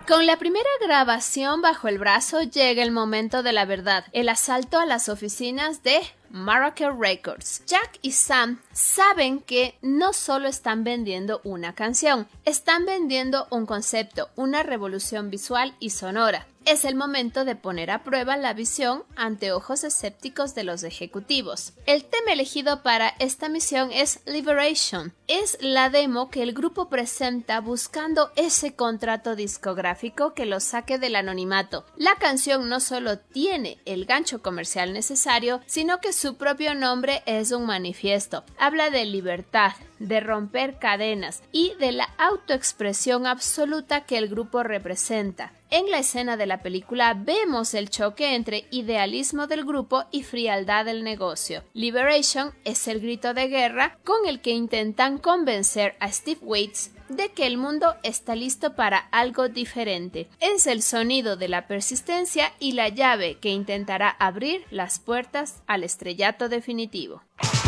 Con la primera grabación bajo el brazo llega el momento de la verdad, el asalto a las oficinas de Miracle Records. Jack y Sam saben que no solo están vendiendo una canción, están vendiendo un concepto, una revolución visual y sonora. Es el momento de poner a prueba la visión ante ojos escépticos de los ejecutivos. El tema elegido para esta misión es Liberation. Es la demo que el grupo presenta buscando ese contrato discográfico que los saque del anonimato. La canción no solo tiene el gancho comercial necesario, sino que su propio nombre es un manifiesto. Habla de libertad, de romper cadenas y de la autoexpresión absoluta que el grupo representa. En la escena de la película vemos el choque entre idealismo del grupo y frialdad del negocio. Liberation es el grito de guerra con el que intentan convencer a Steve Waits de que el mundo está listo para algo diferente. Es el sonido de la persistencia y la llave que intentará abrir las puertas al estrellato definitivo.